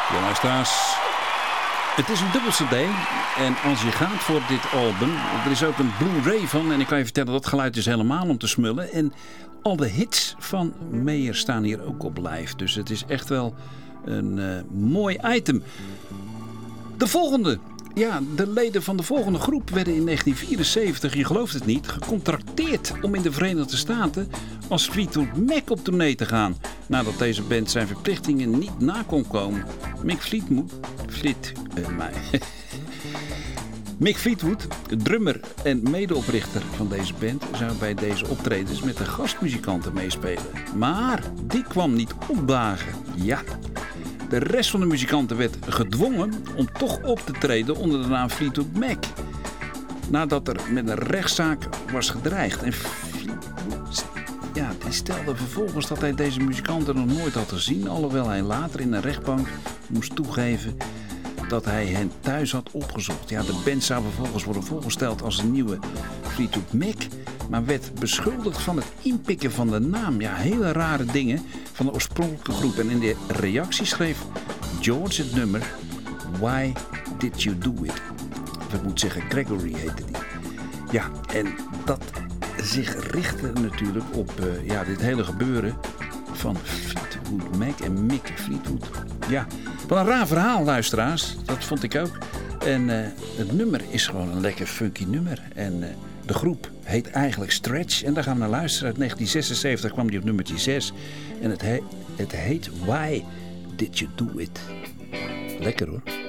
Ja, luisteraars. Het is een dubbel cd en als je gaat voor dit album, er is ook een Blu-ray van en ik kan je vertellen dat geluid is helemaal om te smullen. En al de hits van Mayer staan hier ook op live, dus het is echt wel een mooi item. De volgende. Ja, de leden van de volgende groep werden in 1974, je gelooft het niet, gecontracteerd om in de Verenigde Staten als Fleetwood Mac op tournee te gaan. Nadat deze band zijn verplichtingen niet na kon komen. Mick Fleetwood, drummer en medeoprichter van deze band, zou bij deze optredens met de gastmuzikanten meespelen. Maar die kwam niet opdagen. Ja. De rest van de muzikanten werd gedwongen om toch op te treden onder de naam Fleetwood Mac. Nadat er met een rechtszaak was gedreigd. En Fleetwood, ja, die stelde vervolgens dat hij deze muzikanten nog nooit had gezien. Alhoewel hij later in een rechtbank moest toegeven dat hij hen thuis had opgezocht. Ja, de band zou vervolgens worden voorgesteld als een nieuwe Fleetwood Mac, maar werd beschuldigd van het inpikken van de naam. Ja, hele rare dingen van de oorspronkelijke groep. En in de reactie schreef George het nummer Why Did You Do It? Of ik moet zeggen, Gregory heette die. Ja, en dat zich richtte natuurlijk op dit hele gebeuren van Fleetwood Mac en Mick Fleetwood. Ja, wat een raar verhaal, luisteraars. Dat vond ik ook. En het nummer is gewoon een lekker funky nummer. En de groep heet eigenlijk Stretch. En daar gaan we naar luisteren. Uit 1976 kwam die op nummertje 6. En het heet Why Did You Do It? Lekker hoor.